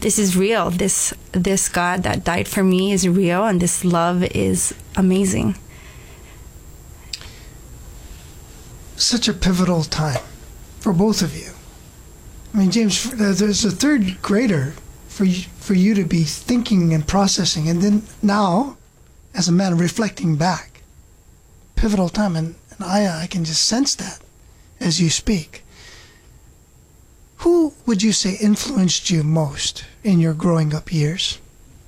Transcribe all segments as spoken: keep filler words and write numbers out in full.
this is real. This this God that died for me is real, and this love is amazing. Such a pivotal time for both of you. I mean, James, there's a third grader for you, for you to be thinking and processing, and then now, as a man, reflecting back. Pivotal time, and, and I, I can just sense that as you speak. Who would you say influenced you most in your growing up years?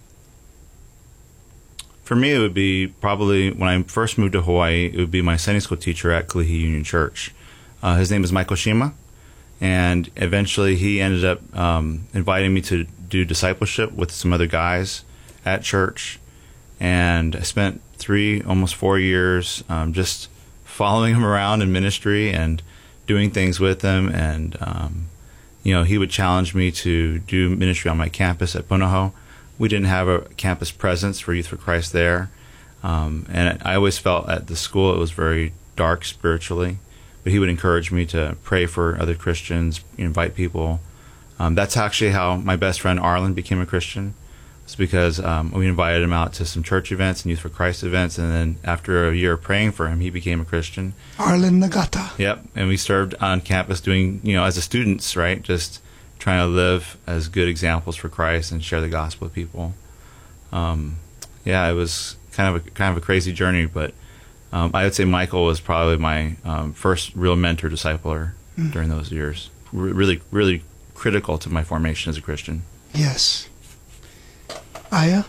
For me, it would be probably when I first moved to Hawaii, it would be my Sunday school teacher at Kalihi Union Church. Uh, his name is Michael Shima, and eventually he ended up um, inviting me to do discipleship with some other guys at church. And I spent three, almost four years um, just following him around in ministry and doing things with him. And, um, you know, he would challenge me to do ministry on my campus at Punahou. We didn't have a campus presence for Youth for Christ there. Um, and I always felt at the school it was very dark spiritually. But he would encourage me to pray for other Christians, invite people. Um, that's actually how my best friend Arlen became a Christian. It's because um, we invited him out to some church events and Youth for Christ events, and then after a year of praying for him, he became a Christian. Arlen Nagata. Yep, and we served on campus doing, you know, as a students, right, just trying to live as good examples for Christ and share the gospel with people. Um, yeah, it was kind of a kind of a crazy journey, but um, I would say Michael was probably my um, first real mentor discipler mm. during those years. R- really, really critical to my formation as a Christian. Yes. Aya?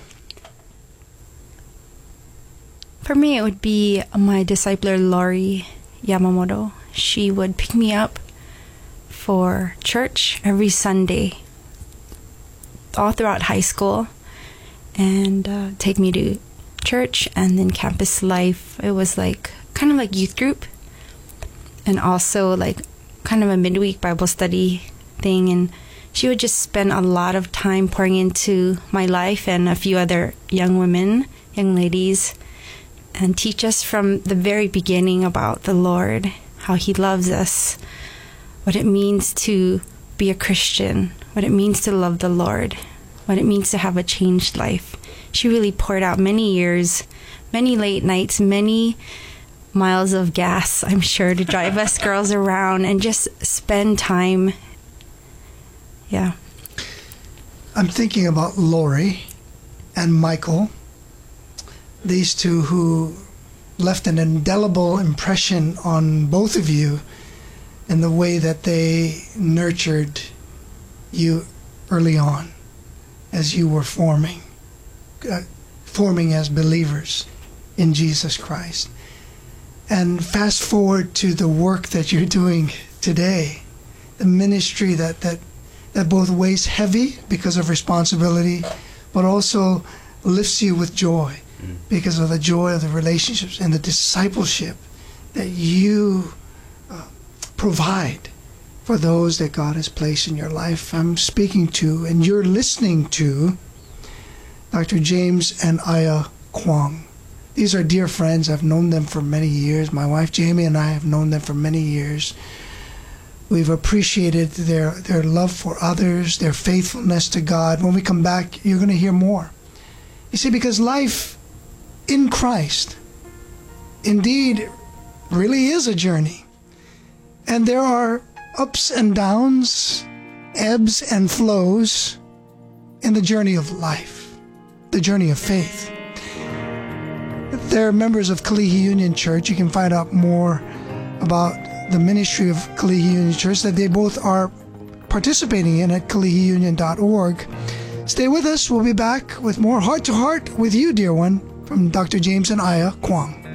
For me, it would be my discipler, Lori Yamamoto. She would pick me up for church every Sunday, all throughout high school, and uh, take me to church and then campus life. It was like kind of like youth group, and also like kind of a midweek Bible study thing. And she would just spend a lot of time pouring into my life and a few other young women, young ladies, and teach us from the very beginning about the Lord, how He loves us, what it means to be a Christian, what it means to love the Lord, what it means to have a changed life. She really poured out many years, many late nights, many miles of gas, I'm sure, to drive us girls around and just spend time. Yeah. I'm thinking about Lori and Michael, these two who left an indelible impression on both of you in the way that they nurtured you early on as you were forming, uh, forming as believers in Jesus Christ. And fast forward to the work that you're doing today, the ministry that, that that both weighs heavy because of responsibility, but also lifts you with joy mm. because of the joy of the relationships and the discipleship that you uh, provide for those that God has placed in your life. I'm speaking to, and you're listening to, Doctor James and Aya Kwong. These are dear friends. I've known them for many years. My wife Jamie and I have known them for many years. We've appreciated their, their love for others, their faithfulness to God. When we come back, you're going to hear more. You see, because life in Christ indeed really is a journey. And there are ups and downs, ebbs and flows in the journey of life, the journey of faith. If they're members of Kalihi Union Church, you can find out more about the ministry of Kalihi Union Church that they both are participating in at kalihi union dot org. Stay with us. We'll be back with more Heart to Heart with you, dear one, from Doctor James and Aya Kwong.